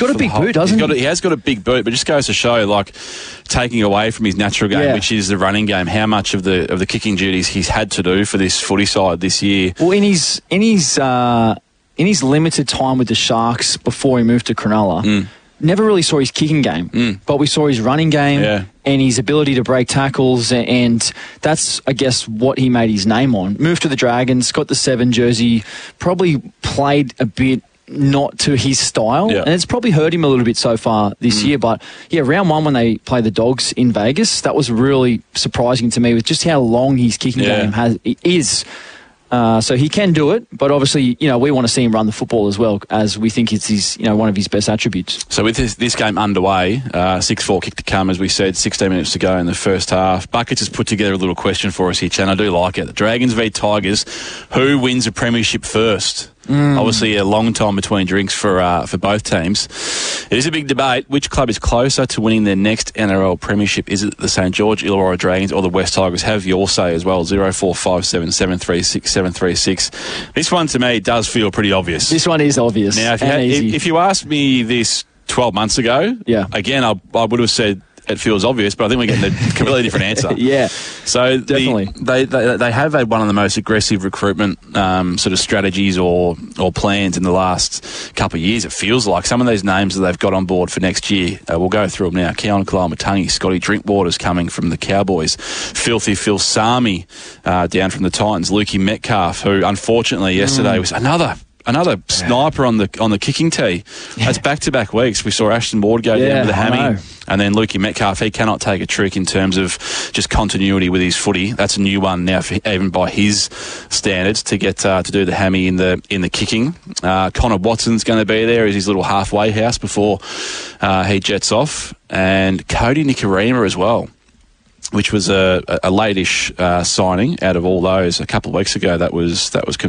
got a big boot, doesn't he? He has got a big boot, but just goes to show, like, taking away from his natural game, which is the running game, how much of the kicking duties he's had to do for this footy side this year. Well, in his limited time with the Sharks before he moved to Cronulla, never really saw his kicking game, but we saw his running game and his ability to break tackles, and that's, I guess, what he made his name on. Moved to the Dragons, got the 7 jersey, probably played a bit not to his style, and it's probably hurt him a little bit so far this year. But round 1 when they play the Dogs in Vegas, that was really surprising to me with just how long his kicking game is. So he can do it, but obviously, we want to see him run the football as well, as we think it's his, one of his best attributes. So with this game underway, 6-4 kick to come, as we said, 16 minutes to go in the first half. Buckets has put together a little question for us here, Chan. I do like it. The Dragons v Tigers. Who wins a premiership first? Obviously, a long time between drinks for both teams. It is a big debate. Which club is closer to winning their next NRL premiership? Is it the St George Illawarra Dragons or the West Tigers? Have your say as well. 0457 736 736. This one to me does feel pretty obvious. This one is obvious. Now, if you asked me this 12 months ago, again, I would have said it feels obvious, but I think we're getting a completely different answer. So definitely, they have had one of the most aggressive recruitment sort of strategies or plans in the last couple of years. It feels like some of these names that they've got on board for next year. We'll go through them now. Keaon Kalamatangi, Scotty Drinkwater's coming from the Cowboys, Filthy Phil Sami down from the Titans, Lukey Metcalf, who unfortunately yesterday was another sniper on the kicking tee. That's back-to-back weeks. We saw Ashton Ward go down with a hammy. And then Lukey Metcalf, he cannot take a trick in terms of just continuity with his footy. That's a new one now, even by his standards, to get to do the hammy in the kicking. Connor Watson's going to be there as his little halfway house before he jets off. And Cody Nikorima as well, which was a late-ish signing out of all those a couple of weeks ago. That was